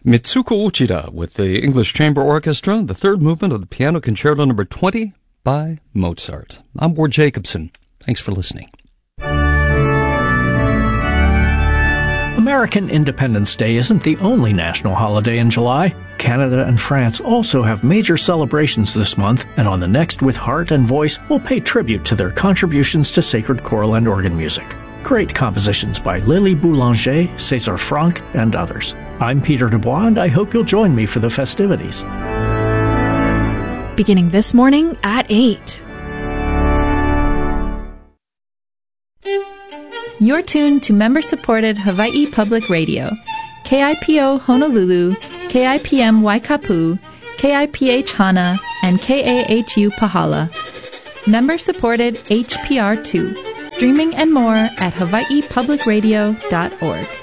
Mitsuko Uchida with the English Chamber Orchestra, the third movement of the Piano Concerto No. 20 by Mozart. I'm Ward Jacobson. Thanks for listening. American Independence Day isn't the only national holiday in July. Canada and France also have major celebrations this month, and on the next With Heart and Voice, we'll pay tribute to their contributions to sacred choral and organ music. Great compositions by Lily Boulanger, César Franck, and others. I'm Peter Dubois, and I hope you'll join me for the festivities. Beginning this morning at 8. You're tuned to member-supported Hawaii Public Radio, KIPO Honolulu, KIPM Waikapu, KIPH Hana, and KAHU Pahala. Member-supported HPR2, streaming and more at hawaiipublicradio.org.